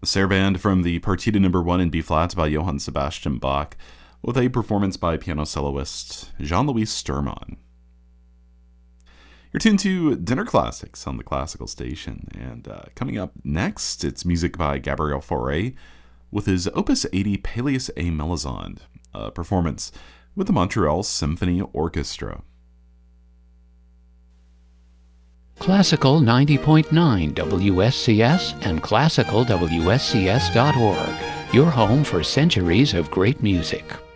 Saraband from the Partita Number 1 in B-flat by Johann Sebastian Bach, with a performance by piano soloist Jean-Louis Sturman. You're tuned to Dinner Classics on the Classical Station, and coming up next, it's music by Gabriel Fauré with his Opus 80 Pelléas et Mélisande, a performance with the Montreal Symphony Orchestra. Classical 90.9 WSCS and classicalwscs.org, your home for centuries of great music.